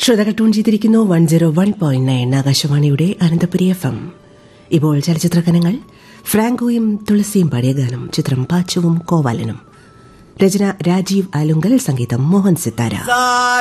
ശ്രോതാക്കൾ ട്യൂൺ ചെയ്തിരിക്കുന്നു 101.9 ആകാശവാണിയുടെ അനന്തപുരി FM. ഇപ്പോൾ ചലച്ചിത്രഗാനങ്ങൾ. ഫ്രാങ്കോയും തുളസിയും പാടിയ ഗാനം. ചിത്രം പാച്ചുവും കോവാലനും. രചന രാജീവ് ആലുങ്കൽ, സംഗീതം മോഹൻ സിത്താര.